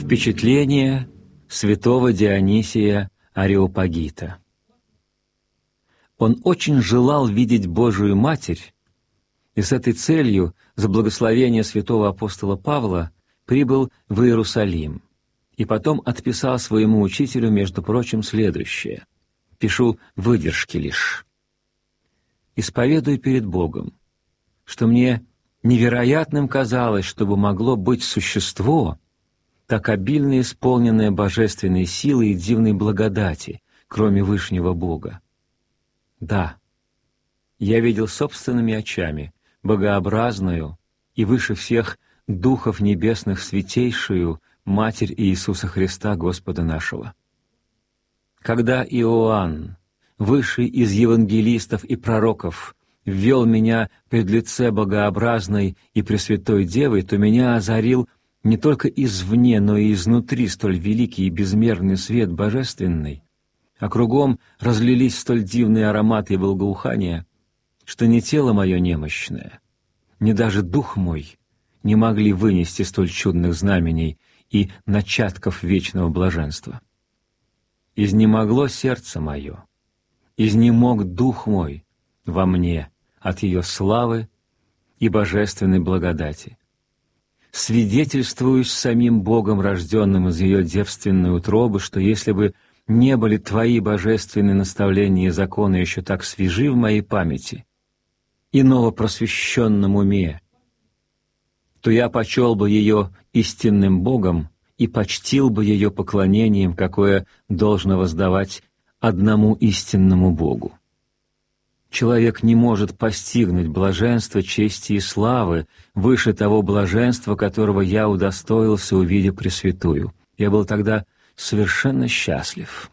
Впечатление святого Дионисия Ареопагита. Он очень желал видеть Божию Матерь, и с этой целью, за благословение святого апостола Павла, прибыл в Иерусалим, и потом отписал своему учителю, между прочим, следующее. Пишу выдержки лишь. «Исповедую перед Богом, что мне невероятным казалось, чтобы могло быть существо, так обильно исполненное божественной силой и дивной благодати, кроме Вышнего Бога. Да, я видел собственными очами богообразную и выше всех духов небесных святейшую Матерь Иисуса Христа, Господа нашего. Когда Иоанн, высший из евангелистов и пророков, ввел меня пред лице богообразной и пресвятой Девы, то меня озарил не только извне, но и изнутри столь великий и безмерный свет божественный, а кругом разлились столь дивные ароматы и благоухания, что ни тело мое немощное, ни даже дух мой не могли вынести столь чудных знамений и начатков вечного блаженства. Изнемогло сердце мое, изнемог дух мой во мне от ее славы и божественной благодати. Свидетельствую с самим Богом, рожденным из ее девственной утробы, что если бы не были Твои божественные наставления и законы еще так свежи в моей памяти и новопросвещенном уме, то я почел бы ее истинным Богом и почтил бы ее поклонением, какое должно воздавать одному истинному Богу. Человек не может постигнуть блаженство, чести и славы выше того блаженства, которого я удостоился, увидев Пресвятую. Я был тогда совершенно счастлив.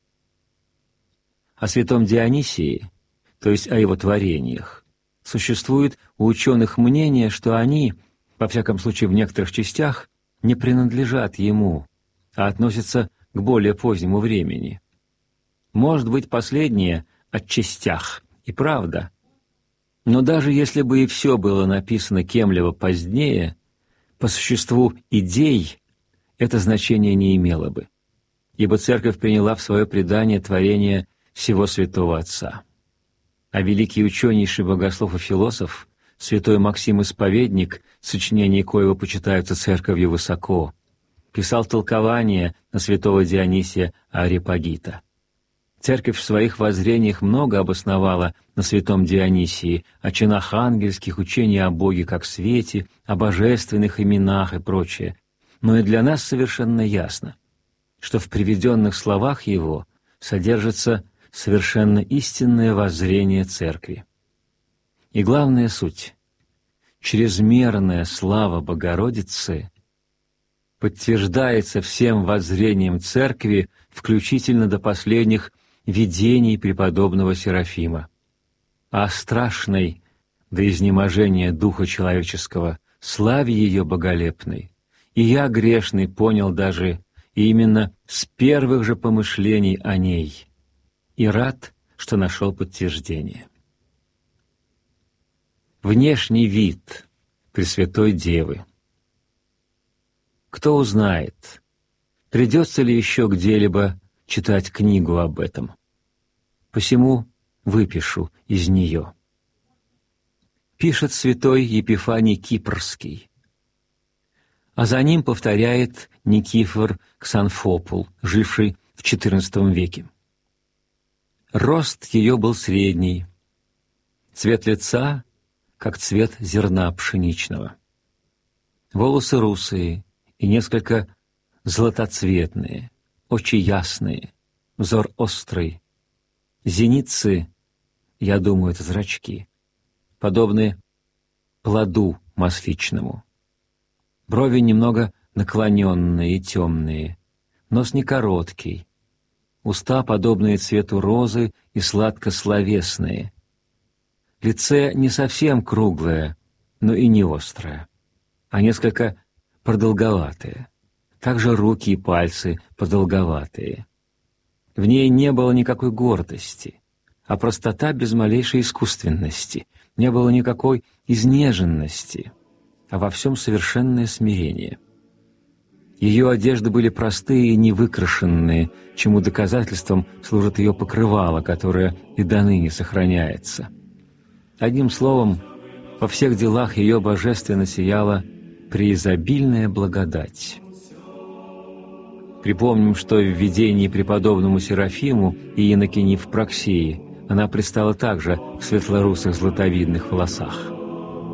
О святом Дионисии, то есть о его творениях, существует у ученых мнение, что они, во всяком случае в некоторых частях, не принадлежат ему, а относятся к более позднему времени. Может быть, последнее от частях, и правда. Но даже если бы и все было написано кем-либо позднее, по существу идей это значение не имело бы, ибо Церковь приняла в свое предание творение всего Святого Отца. А великий ученейший богослов и философ, святой Максим Исповедник, сочинения коего почитаются Церковью высоко, писал толкование на святого Дионисия Ареопагита. Церковь в своих воззрениях много обосновала на святом Дионисии, о чинах ангельских, учении о Боге как свете, о божественных именах и прочее. Но и для нас совершенно ясно, что в приведенных словах его содержится совершенно истинное воззрение Церкви. И главная суть — чрезмерная слава Богородицы подтверждается всем воззрением Церкви, включительно до последних видений преподобного Серафима, а о страшной до изнеможения духа человеческого славе ее боголепной и я, грешный, понял даже и именно с первых же помышлений о ней, и рад, что нашел подтверждение. Внешний вид Пресвятой Девы. Кто узнает, придется ли еще где-либо читать книгу об этом. Посему выпишу из нее. Пишет святой Епифаний Кипрский, а за ним повторяет Никифор Ксанфопул, живший в XIV веке. Рост ее был средний, цвет лица, как цвет зерна пшеничного. Волосы русые и несколько златоцветные, очи ясные, взор острый. Зеницы, я думаю, это зрачки, подобны плоду масличному. Брови немного наклоненные и темные, нос не короткий, уста, подобные цвету розы и сладкословесные. Лице не совсем круглое, но и не острое, а несколько продолговатое. Также руки и пальцы продолговатые. В ней не было никакой гордости, а простота без малейшей искусственности, не было никакой изнеженности, а во всем совершенное смирение. Ее одежды были простые и невыкрашенные, чему доказательством служит ее покрывало, которое и доныне сохраняется. Одним словом, во всех делах ее божественно сияла преизобильная благодать. Припомним, что в видении преподобному Серафиму и инокини Евпроксии она предстала также в светлорусых златовидных волосах.